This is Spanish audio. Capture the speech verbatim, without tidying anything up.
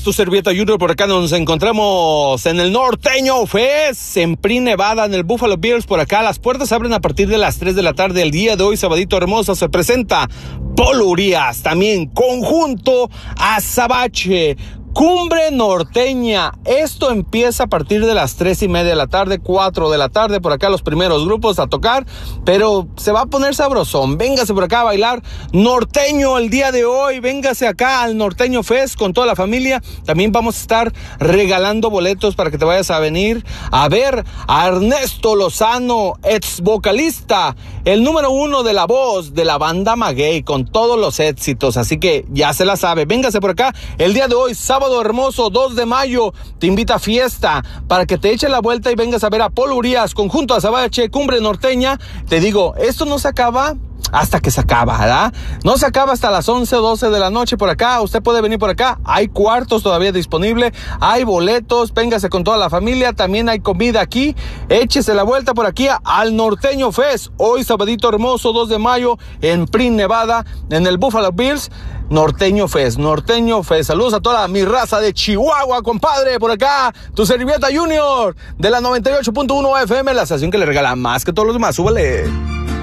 tu servilleta Junior. Por acá nos encontramos en el Norteño Fest, en Prin, Nevada, en el Buffalo Bills. Por acá las puertas abren a partir de las tres de la tarde. El día de hoy, sabadito hermoso, se presenta Polo Urias, también conjunto Azabache, Cumbre Norteña. Esto empieza a partir de las tres y media de la tarde, cuatro de la tarde. Por acá los primeros grupos a tocar, pero se va a poner sabrosón. Véngase por acá a bailar norteño el día de hoy. Véngase acá al Norteño Fest con toda la familia. También vamos a estar regalando boletos para que te vayas a venir a ver a Ernesto Lozano, ex vocalista, el número uno de La Voz de la banda Maguey, con todos los éxitos. Así que ya se la sabe. Véngase por acá el día de hoy, sábado hermoso, dos de mayo, te invita a fiesta para que te eche la vuelta y vengas a ver a Polo Urias, conjunto Azabache, Cumbre Norteña. Te digo, esto no se acaba hasta que se acaba, ¿verdad? No se acaba hasta las once o doce de la noche por acá. Usted puede venir por acá. Hay cuartos todavía disponibles, hay boletos. Véngase con toda la familia. También hay comida aquí. Échese la vuelta por aquí al Norteño Fest. Hoy, sabadito hermoso, dos de mayo, en Prin, Nevada, en el Buffalo Bills. Norteño Fest, Norteño Fest. Saludos a toda mi raza de Chihuahua, compadre. Por acá, tu servilleta Junior de la noventa y ocho punto uno F M, la estación que le regala más que todos los demás. Súbale.